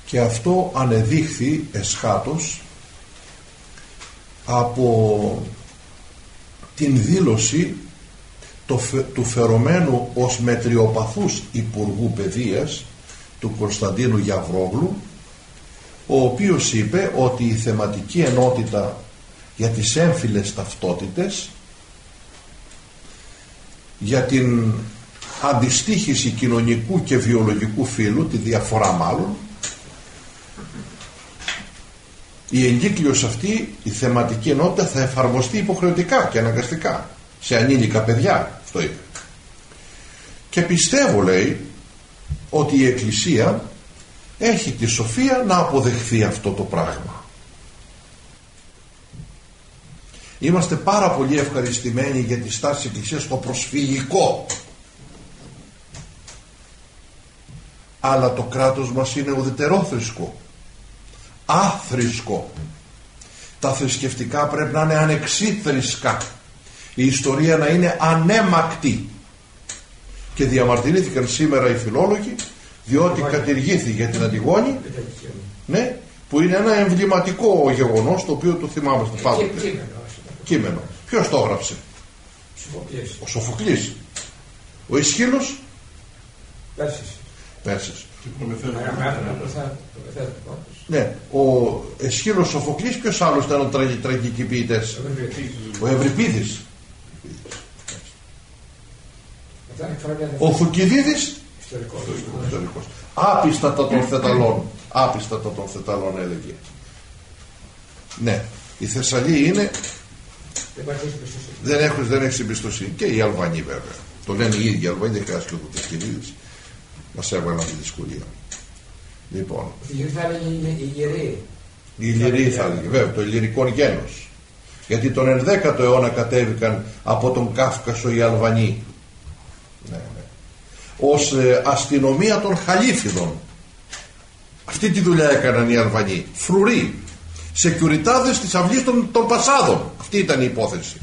Και αυτό ανεδείχθη εσχάτως από την δήλωση του φερομένου ως μετριοπαθούς Υπουργού Παιδείας του Κωνσταντίνου Γιαβρόγλου, ο οποίος είπε ότι η θεματική ενότητα για τις έμφυλες ταυτότητες, για την αντιστοίχηση κοινωνικού και βιολογικού φύλου, τη διαφορά μάλλον, η εγκύκλειος αυτή, η θεματική ενότητα, θα εφαρμοστεί υποχρεωτικά και αναγκαστικά σε ανήλικα παιδιά, αυτό είπε. Και πιστεύω, λέει, ότι η Εκκλησία έχει τη σοφία να αποδεχθεί αυτό το πράγμα. Είμαστε πάρα πολύ ευχαριστημένοι για τη στάση της Εκκλησίας στο προσφυγικό, αλλά το κράτος μας είναι ουδετερόθρησκο, άθρησκο. Τα θρησκευτικά πρέπει να είναι ανεξίθρησκα, η ιστορία να είναι ανέμακτη. Και διαμαρτυρήθηκαν σήμερα οι φιλόλογοι, διότι κατηργήθη για την Αντιγόνη, ναι, που είναι ένα εμβληματικό γεγονός, το οποίο το θυμάμαστε πάντοτε. Κείμενο. Ποιος το έγραψε? Ο Σοφοκλής. Ο Αισχύλος Πέρσης. Ναι, ο Αισχύλος Σοφοκλής. Ποιος άλλος ήταν ο τραγικοί ποιητές? Ο Ευρυπίδης. Ο Θουκυδίδης. Ιστορικός. Άπιστατα των Θεταλών. Άπιστατα των Θεταλών έλεγε. Ναι, η Θεσσαλία είναι, δεν έχει εμπιστοσύνη. Και οι Αλβανοί βέβαια. Το λένε οι ίδιοι Αλβανοί, δεν χρειάζεται και ο Θουκυδίδης. Μας έβαλαν τη δυσκολία. Λοιπόν, θα έλεγε οι Ιεροί. Οι Ιεροί θα έλεγε, βέβαια, το Ιλλυρικό γένος. Γιατί τον 11ο αιώνα κατέβηκαν από τον Κάφκασο οι Αλβανοί. Ναι, ναι. Ως αστυνομία των Χαλίφιδων. Αυτή τη δουλειά έκαναν οι Αλβανοί. Φρουροί. Σεκιουριτάδες της αυλής των Πασάδων. Αυτή ήταν η υπόθεση.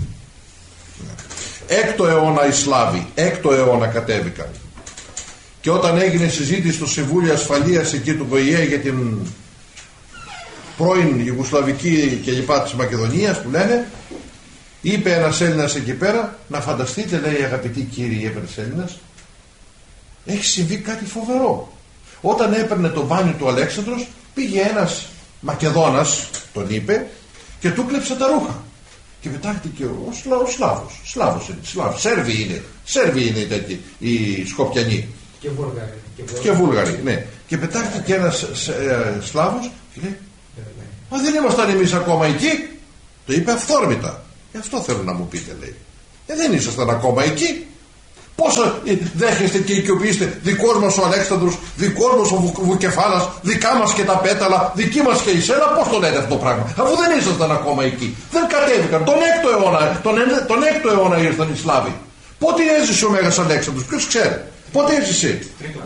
Έκτο αιώνα οι Σλάβοι. Έκτο αιώνα κατέβηκαν. Και όταν έγινε συζήτηση στο Συμβούλιο Ασφαλείας εκεί του ΟΗΕ για την πρώην Ιουγκοσλαβική και λοιπά της Μακεδονίας που λένε, είπε ένας Έλληνας εκεί πέρα, να φανταστείτε, λέει, αγαπητοί κύριοι, ένας Έλληνας, έχει συμβεί κάτι φοβερό. Όταν έπαιρνε το μπάνιο του Αλέξανδρος, πήγε ένας Μακεδόνας, τον είπε, και του κλέψε τα ρούχα. Και πετάχτηκε ο Σλάβος είναι, Σέρβοι είναι τέτοιοι οι Σκοπιανοί. Και Βούλγαροι, ναι. Και πετάχτηκε ένας Σλάβος και λέει, μα δεν ήμασταν εμείς ακόμα εκεί? Το είπε αυθόρμητα. Αυτό θέλω να μου πείτε, λέει. Δεν ήσασταν ακόμα εκεί? Πόσο δέχεστε και οικειοποιείστε δικός μας ο Αλέξανδρος, δικός μας ο Βουκεφάλας, δικά μας και τα πέταλα, δική μας και η Σέλα? Πώς το λέτε αυτό το πράγμα, αφού δεν ήσασταν ακόμα εκεί? Δεν κατέβηκαν. Τον 6ο αιώνα ήρθαν οι Σλάβοι. Πότε έζησε ο Μέγας Αλέξανδρος? Ποιος ξέρει? Πότε έζησε?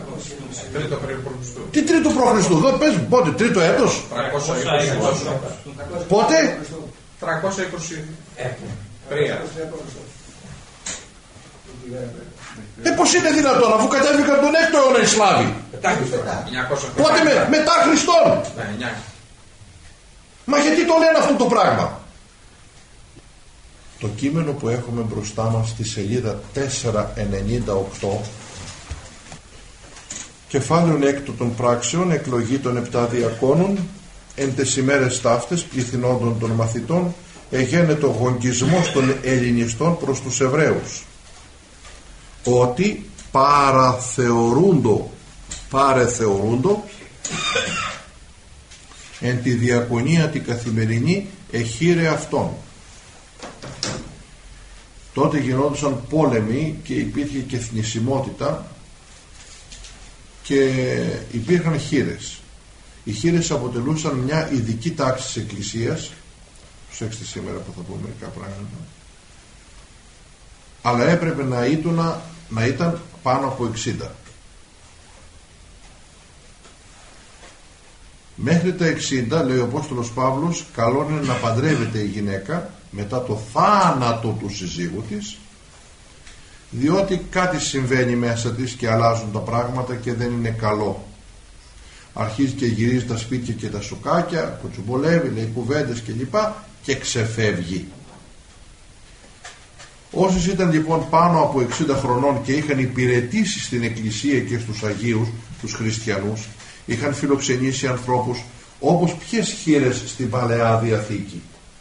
Τι τρίτο π.Χ.? Δεν πες πότε, τρίτο έτος? 320. Πότε? 323. Πως είναι δυνατόν, αφού κατέβηκαν τον 6ο αιώνα οι Σλάβοι? Πότε? Μετά Χριστόν. Μα γιατί το λένε αυτό το πράγμα? Το κείμενο που έχουμε μπροστά μας στη σελίδα 498, κεφάλαιον έκτο των πράξεων, εκλογή των 7 διακόνων, εν τες ημέρες ταύτες πληθυνόντων των μαθητών εγένετο γογγισμός των Ελληνιστών προς τους Εβραίους, ότι παρεθεωρούντο εν τη διακονία την καθημερινή εχείρε αυτών. Τότε γινόντουσαν πόλεμοι και υπήρχε και εθνισιμότητα και υπήρχαν χήρες. Οι χήρες αποτελούσαν μια ειδική τάξη της Εκκλησίας. Προσέξτε σήμερα που θα πω μερικά πράγματα. Αλλά έπρεπε να ήταν πάνω από 60. Μέχρι τα 60, λέει ο Απόστολος Παύλος, καλό είναι να παντρεύεται η γυναίκα μετά το θάνατο του συζύγου της, διότι κάτι συμβαίνει μέσα της και αλλάζουν τα πράγματα και δεν είναι καλό. αρχίζει και γυρίζει τα σπίτια και τα σοκάκια, κοτσουμπολεύει, λέει κουβέντες κλπ. Και ξεφεύγει. Όσοι ήταν λοιπόν πάνω από 60 χρονών και είχαν υπηρετήσει στην Εκκλησία και στους Αγίους, τους χριστιανούς, είχαν φιλοξενήσει ανθρώπους όπως ποιες χήρες στην Παλαιά Διαθήκη?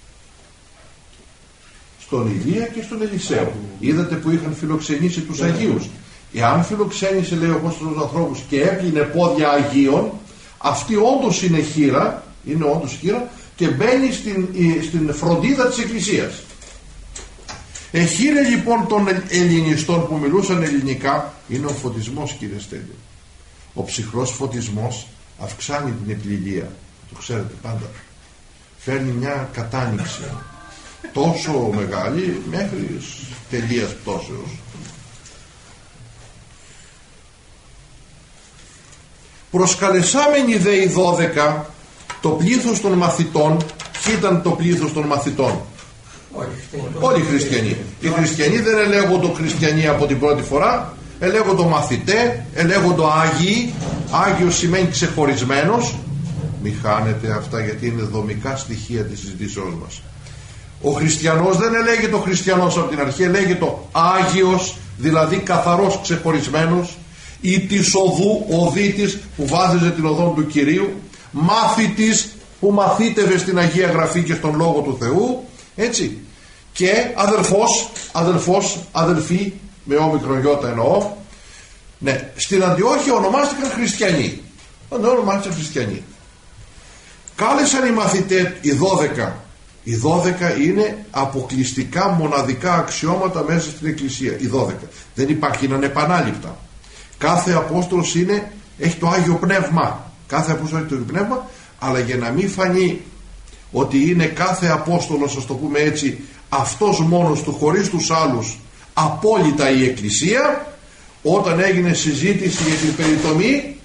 Στον Ηλία και στον Ελισαίο. Είδατε που είχαν φιλοξενήσει τους Αγίους. Εάν φιλοξένησε, λέει ο Απόστολος, ανθρώπους και έπλυνε πόδια Αγίων, αυτή όντως είναι χήρα, και μπαίνει στην φροντίδα της Εκκλησίας. Εχείρε λοιπόν των Ελληνιστών που μιλούσαν ελληνικά είναι ο φωτισμός, κύριε Στέλιο. Ο ψυχρός φωτισμός αυξάνει την επιληλία. Το ξέρετε πάντα. Φέρνει μια κατάνοιξη τόσο μεγάλη μέχρι τελείας πτώσεως. Προσκαλεσάμενοι δε οι 12 το πλήθος των μαθητών. Ποιοι ήταν το πλήθος των μαθητών? Όλοι οι χριστιανοί. Οι χριστιανοί δεν ελέγονται χριστιανοί από την πρώτη φορά, ελέγονται μαθητέ, ελέγονται Άγιοι. Άγιος σημαίνει ξεχωρισμένος. Μη χάνετε αυτά, γιατί είναι δομικά στοιχεία της συζητήσεώς μας. Ο χριστιανός δεν ελέγεται ο χριστιανός από την αρχή, ελέγεται το Άγιος, δηλαδή καθαρός, ξεχωρισμένος, ή της οδού, οδήτης που βάζιζε την οδόν του Κυρίου, μάθητης που μαθήτευε στην Αγία Γραφή και στον Λόγο του Θεού, έτσι, και αδελφός, αδελφοί, με όμικρον γιώτα εννοώ. Ναι, στην Αντιόχεια ονομάστηκαν χριστιανοί. Κάλεσαν οι μαθητές, οι 12. Οι 12 είναι αποκλειστικά μοναδικά αξιώματα μέσα στην Εκκλησία. Οι 12. Δεν υπάρχει, είναι ανεπανάληπτα. Κάθε Απόστολος έχει το Άγιο Πνεύμα. Κάθε Απόστολος έχει το Άγιο Πνεύμα, αλλά για να μην φανεί ότι είναι κάθε Απόστολος, ας το πούμε έτσι, αυτός μόνος του, χωρίς τους άλλους, απόλυτα η Εκκλησία, όταν έγινε συζήτηση για την περιτομή,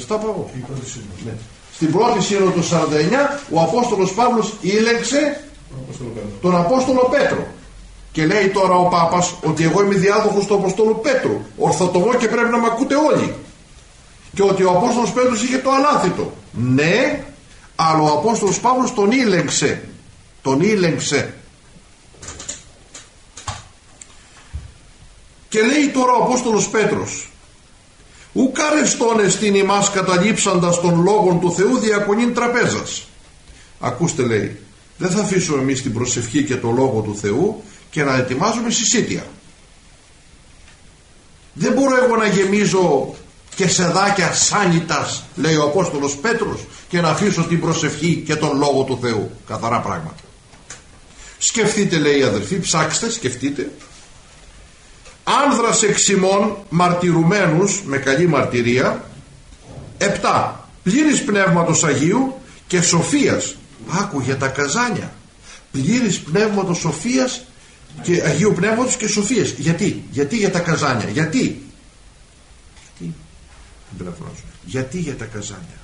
στην πρώτη σύνοδο του 49, ο Απόστολος Παύλος ήλεγξε τον Απόστολο Πέτρο. Και λέει τώρα ο Πάπας ότι εγώ είμαι διάδοχος του Αποστόλου Πέτρου, ορθοτομώ και πρέπει να με ακούτε όλοι. Και ότι ο Απόστολος Πέτρος είχε το αλάθητο. Ναι, αλλά ο Απόστολος Παύλος τον ήλεγξε. Και λέει τώρα ο Απόστολος Πέτρος, ουκ αρεστώνεστην ημάς καταλήψαντας των λόγων του Θεού διακονήν τραπέζας. Ακούστε, λέει, δεν θα αφήσουμε εμείς την προσευχή και το λόγο του Θεού και να ετοιμάζουμε συσίτια. Δεν μπορώ εγώ να γεμίζω και σεδάκια σάνιτας, λέει ο Απόστολος Πέτρος, και να αφήσω την προσευχή και τον λόγο του Θεού. Καθαρά πράγματα. Σκεφτείτε, λέει, αδελφοί, ψάξτε, σκεφτείτε. Άνδρας εξημών μαρτυρουμένους με καλή μαρτυρία. 7. Πλήρης πνεύματος Αγίου και σοφίας. Άκου για τα καζάνια. Πλήρης πνεύματος σοφίας και Αγίου Πνεύματος και σοφίας. Γιατί για τα καζάνια? Γιατί για τα καζάνια?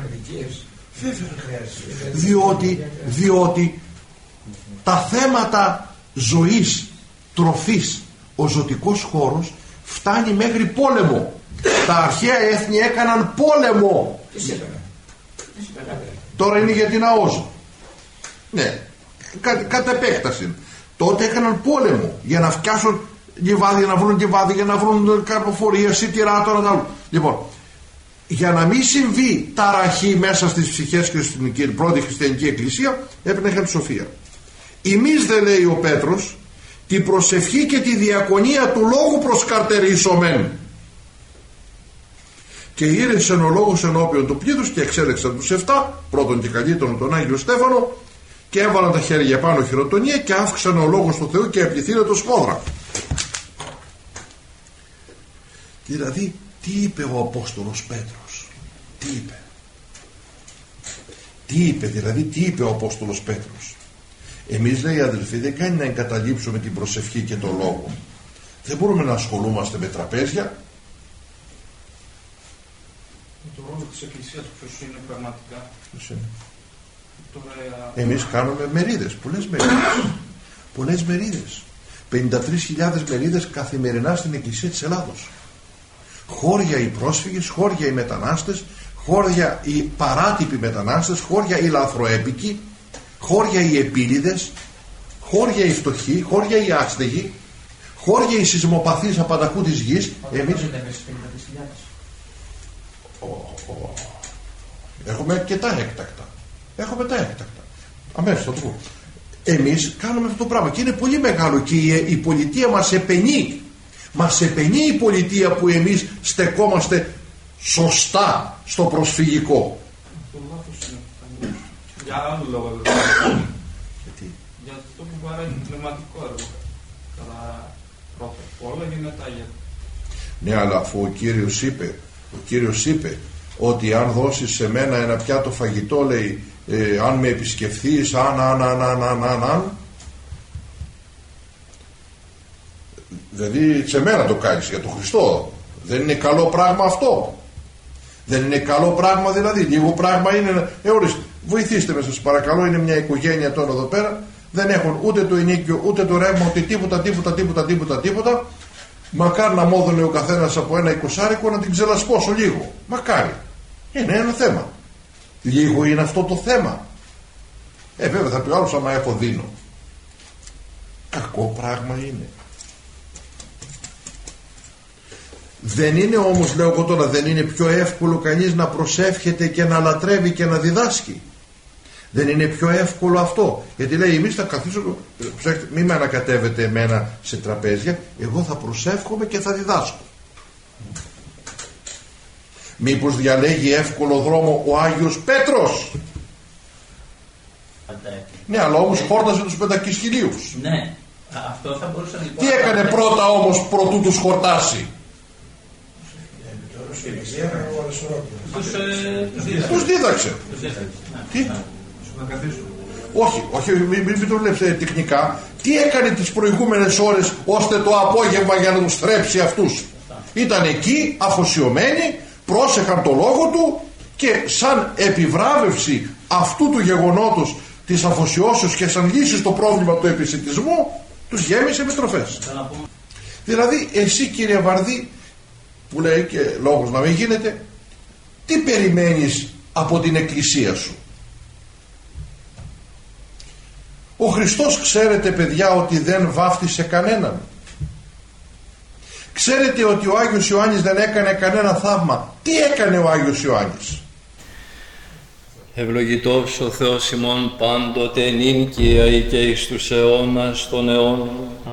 Βέβαια. Διότι τα θέματα ζωής, τροφής, ο ζωτικός χώρος φτάνει μέχρι πόλεμο. Τα αρχαία έθνη έκαναν πόλεμο. Τώρα είναι για την ΑΟΣ. Ναι, κατ' επέκταση. Τότε έκαναν πόλεμο για να φτιάσουν λιβάδι, για να βρουν λιβάδι, για να βρουν καρποφορία, σιτηρά, τώρα. Λοιπόν, για να μην συμβεί ταραχή μέσα στις ψυχές και στην πρώτη χριστιανική εκκλησία, έπρεπε να είχαν σοφία. Εμείς, δεν λέει ο Πέτρος, την προσευχή και τη διακονία του λόγου προσκαρτερίσομεν. Και ήρεσεν ο λόγος ενώπιον του πλήθους και εξέλεξαν τους 7, πρώτον και καλύτερον τον Άγιο Στέφανο, και έβαλαν τα χέρια πάνω χειροτονία και αύξησαν ο λόγος του Θεού και επληθύνε το σπόδρα. Δηλαδή, τι είπε ο Απόστολος Πέτρος? Τι είπε ο Απόστολος Πέτρος? Εμείς, λέει, αδελφοί, δεν κάνει να εγκαταλείψουμε την προσευχή και τον λόγο. Δεν μπορούμε να ασχολούμαστε με τραπέζια. Με το ρόλο της Εκκλησίας ποιος είναι πραγματικά? Εμείς κάνουμε μερίδες, πολλές μερίδες. 53.000 μερίδες καθημερινά στην Εκκλησία της Ελλάδος. Χώρια οι πρόσφυγες, χώρια οι μετανάστες, χώρια οι παράτυποι μετανάστες, χώρια οι λαθροέπικοι, χώρια οι επίλυδες, χώρια οι φτωχοί, χώρια οι άστεγοι, χώρια οι σεισμοπαθείς απανταχού της γης. Εμείς έχουμε και τα έκτακτα. Έχουμε τα έκτακτα. Αμέσως θα το πω. Εμείς κάνουμε αυτό το πράγμα και είναι πολύ μεγάλο και η πολιτεία μας επενεί. Μας επενεί η πολιτεία που εμείς στεκόμαστε σωστά στο προσφυγικό. Το λάθος είναι. Για άλλο λόγο. Γιατί? Για αυτό που παράγει πνευματικό έργο. Κατά πρώτα. Όλα γίνεται άγια. Ναι, αλλά αφού ο Κύριος είπε ότι αν δώσεις σε μένα ένα πιάτο φαγητό, λέει, αν με επισκεφθείς, αν. Δηλαδή σε μένα το κάνεις, για τον Χριστό. Δεν είναι καλό πράγμα αυτό? Δεν είναι καλό πράγμα δηλαδή? Λίγο πράγμα είναι. Ορίστε, βοηθήστε με σας παρακαλώ, είναι μια οικογένεια τώρα εδώ πέρα, δεν έχουν ούτε το ενίκιο, ούτε το ρεύμα, ούτε τίποτα. Μακάρι να μόδωνε ο καθένας από ένα 20 να την ξελασπώσω λίγο. Μακάρι. Είναι ένα θέμα. Λίγο είναι αυτό το θέμα. Βέβαια θα πει ο άλλος, άμα έχω δίνω. Κακό πράγμα είναι. Δεν είναι όμως, λέω εγώ τώρα, δεν είναι πιο εύκολο κανείς να προσεύχεται και να λατρεύει και να διδάσκει? Δεν είναι πιο εύκολο αυτό? Γιατί λέει, εμείς θα καθίσουμε, μην με ανακατεύετε εμένα σε τραπέζια, εγώ θα προσεύχομαι και θα διδάσκω. Μήπως διαλέγει εύκολο δρόμο ο Άγιος Πέτρος? Ναι, αλλά όμως χόρτασε τους πεντακισχυλίους. Ναι, αυτό θα μπορούσε να Τι έκανε πρώτα όμως προτού τους χορτάσει? Τους δίδαξε. Τι? Όχι, μην το βλέπετε τεχνικά. Τι έκανε τις προηγούμενες ώρες ώστε το απόγευμα για να τους θρέψει αυτούς? Ήταν εκεί αφοσιωμένοι, πρόσεχαν το λόγο του και σαν επιβράβευση αυτού του γεγονότος της αφοσιώσεως και σαν λύση στο πρόβλημα του επισιτισμού τους γέμισε με τροφές. Δηλαδή εσύ, κύριε Βαρδί, που λέει και λόγος να μην γίνεται, τι περιμένεις από την εκκλησία σου? Ο Χριστός, ξέρετε παιδιά, ότι δεν βάφτισε κανέναν. Ξέρετε ότι ο Άγιος Ιωάννης δεν έκανε κανένα θαύμα. Τι έκανε ο Άγιος Ιωάννης? Ευλογητός ο Θεός ημών πάντοτε νυν και αεί και εις τους αιώνας των αιώνων.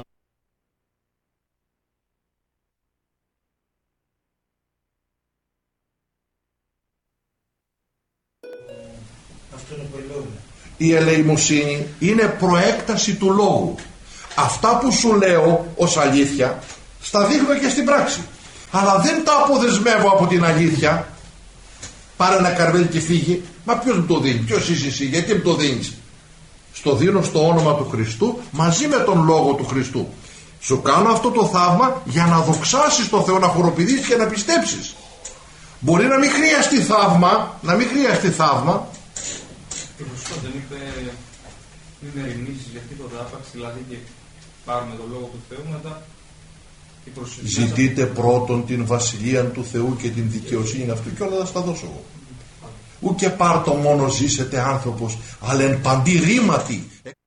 Η ελεημοσύνη είναι προέκταση του λόγου. Αυτά που σου λέω ως αλήθεια στα δείχνω και στην πράξη, αλλά δεν τα αποδεσμεύω από την αλήθεια. Πάρε ένα καρβέλι και φύγει. Μα ποιος μου το δίνει? Ποιος είσαι εσύ? Γιατί μου το δίνεις? Στο δίνω στο όνομα του Χριστού, μαζί με τον λόγο του Χριστού. Σου κάνω αυτό το θαύμα για να δοξάσεις τον Θεό, να χοροπηδήσεις και να πιστέψεις. Μπορεί να μην χρειαστεί θαύμα, Ο Χριστός δεν είπε μην με ερημνήσεις για τίποτα άπαξ, δηλαδή και πάρουμε τον λόγο του Θεού μετά. Ζητείτε πρώτον την βασιλεία του Θεού και την δικαιοσύνη αυτού και όλα θα στα δώσω εγώ. Ου και πάρτο μόνο ζήσετε άνθρωπος, αλλά εν παντή ρήματι.